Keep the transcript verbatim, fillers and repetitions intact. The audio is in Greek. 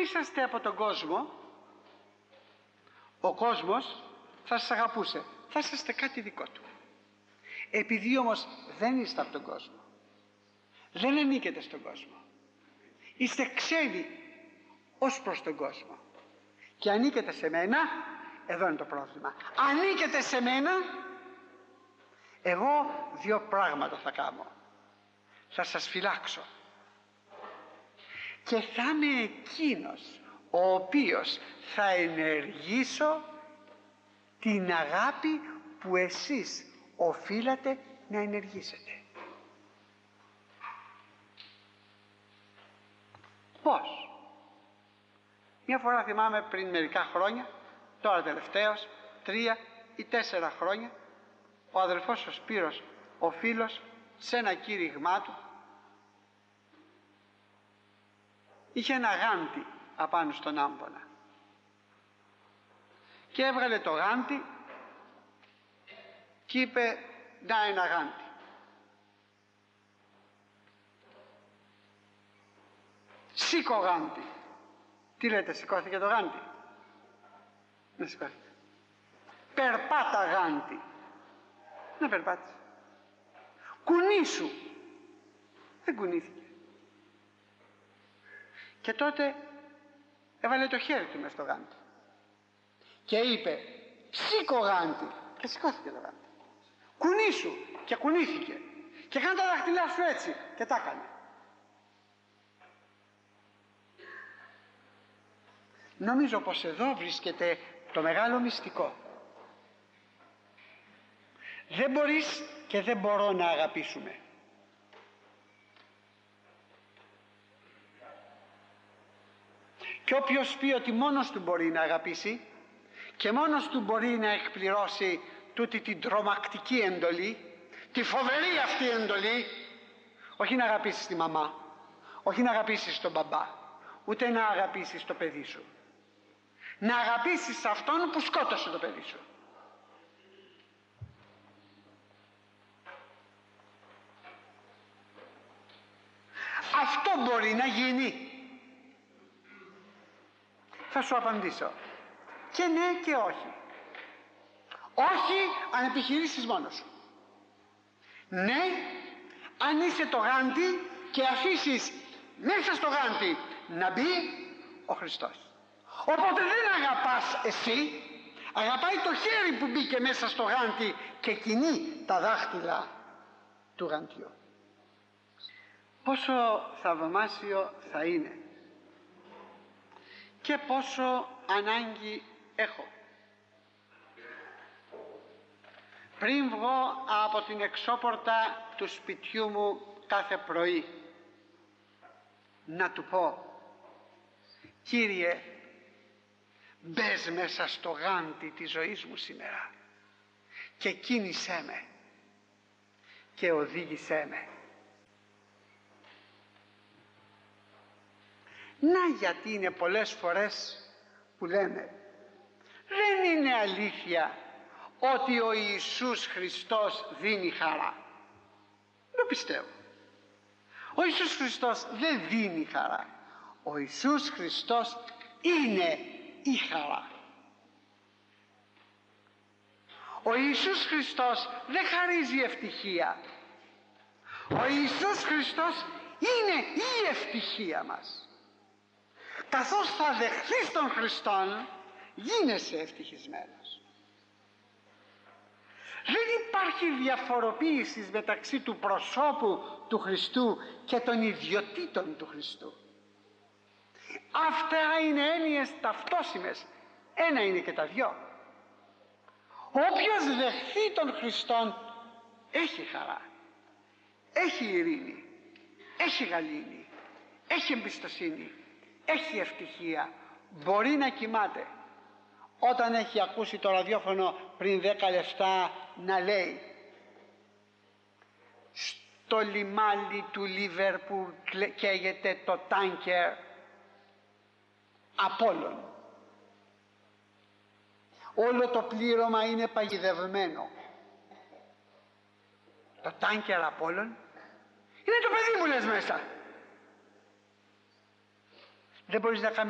είσαστε από τον κόσμο, ο κόσμος θα σας αγαπούσε, θα είσαστε κάτι δικό του. Επειδή όμως δεν είστε από τον κόσμο, δεν ανήκετε στον κόσμο, είστε ξένοι ως προς τον κόσμο και ανήκετε σε μένα, εδώ είναι το πρόβλημα. Ανήκετε σε μένα, εγώ δύο πράγματα θα κάνω. Θα σας φυλάξω και θα είμαι εκείνος ο οποίος θα ενεργήσω την αγάπη που εσείς οφείλατε να ενεργήσετε. Πώς? Μια φορά θυμάμαι πριν μερικά χρόνια, τώρα τελευταίως τρία ή τέσσερα χρόνια, ο αδελφός ο Σπύρος, ο φίλος, σε ένα κήρυγμά του είχε ένα γάντι απάνω στον άμπονα και έβγαλε το γάντι και είπε, να ένα γάντι. Σήκω γάντι. Τι λέτε, σηκώθηκε το γάντι? Δεν σηκώθηκε. Περπάτα γάντι. Να περπάτησε. Κουνήσου. Δεν κουνήθηκε. Και τότε έβαλε το χέρι του μες στο γάντι και είπε, σήκω γάντι. Και σηκώθηκε το γάντι. Κουνήσου. Και κουνήθηκε. Και κάνε τα δάχτυλά σου έτσι. Και τα έκανε. Νομίζω πως εδώ βρίσκεται το μεγάλο μυστικό. Δεν μπορείς και δεν μπορώ να αγαπήσουμε. Και όποιος πει ότι μόνος του μπορεί να αγαπήσει και μόνος του μπορεί να εκπληρώσει τούτη την τρομακτική εντολή, τη φοβερή αυτή εντολή, όχι να αγαπήσεις τη μαμά, όχι να αγαπήσεις τον μπαμπά, ούτε να αγαπήσεις το παιδί σου, να αγαπήσεις αυτόν που σκότωσε το παιδί σου. Αυτό μπορεί να γίνει. Θα σου απαντήσω και ναι και όχι. Όχι αν επιχειρήσεις μόνος σου. Ναι αν είσαι το γάντι και αφήσεις μέσα στο γάντι να μπει ο Χριστός. Οπότε δεν αγαπάς εσύ, αγαπάει το χέρι που μπήκε μέσα στο γάντι και κινεί τα δάχτυλα του γαντιού. Πόσο θαυμάσιο θα είναι και πόσο ανάγκη έχω πριν βγω από την εξώπορτα του σπιτιού μου κάθε πρωί να του πω, Κύριε, μπες μέσα στο γάντι της ζωής μου σήμερα και κίνησέ με και οδήγησέ με. Να γιατί είναι πολλές φορές που λέμε, δεν είναι αλήθεια ότι ο Ιησούς Χριστός δίνει χαρά. Δεν πιστεύω. Ο Ιησούς Χριστός δεν δίνει χαρά. Ο Ιησούς Χριστός είναι η χαρά. Ο Ιησούς Χριστός δεν χαρίζει ευτυχία. Ο Ιησούς Χριστός είναι η ευτυχία μας. Καθώς θα δεχθείς τον Χριστόν, γίνεσαι ευτυχισμένος. Δεν υπάρχει διαφοροποίηση μεταξύ του προσώπου του Χριστού και των ιδιωτήτων του Χριστού. Αυτά είναι έννοιες ταυτόσιμες. Ένα είναι και τα δυο. Όποιος δεχθεί τον Χριστόν έχει χαρά, έχει ειρήνη, έχει γαλήνη, έχει εμπιστοσύνη, έχει ευτυχία. Μπορεί να κοιμάται. Όταν έχει ακούσει το ραδιόφωνο πριν δέκα λεπτά να λέει, στο λιμάνι του Λίβερπουλ καίγεται το τάνκερ Απόλλων. Όλο το πλήρωμα είναι παγιδευμένο. Το τάνκερ Απόλλων είναι το παιδί μου, λες, μέσα. Δεν μπορείς να